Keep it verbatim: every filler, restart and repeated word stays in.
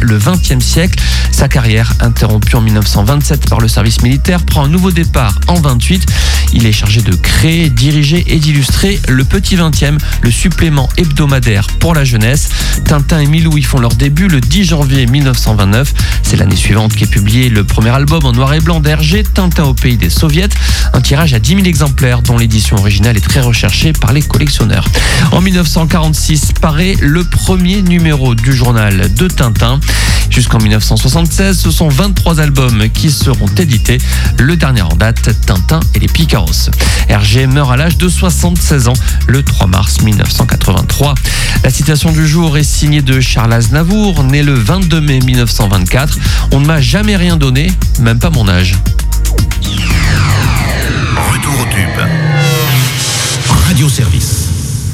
le vingtième siècle. Sa carrière, interrompue en mille neuf cent vingt-sept par le service militaire, prend un nouveau départ en vingt-huit. Il est chargé de créer, diriger et d'illustrer le Petit vingtième, le supplément hebdomadaire pour la jeunesse. Tintin et Milou y font leur début le dix janvier mille neuf cent vingt-neuf. C'est l'année suivante qu'est publié le premier album en noir et blanc d'Hergé, Tintin au pays des soviets. Un tirage à dix mille exemplaires dont l'édition originale est très recherchée par les collectionneurs. En mille neuf cent quarante-six paraît le premier numéro du journal de Tintin. Jusqu'en mille neuf cent soixante-seize, ce sont vingt-trois albums qui seront édités. Le dernier en date, Tintin et les Picaros. Hergé meurt à l'âge de soixante-seize ans le trois mars mille neuf cent quatre-vingt-trois. La citation du jour est signée de Charles Aznavour, né le vingt-deux mai mille neuf cent vingt-quatre. On ne m'a jamais rien donné, même pas mon âge. Retour au tube. Radio Service.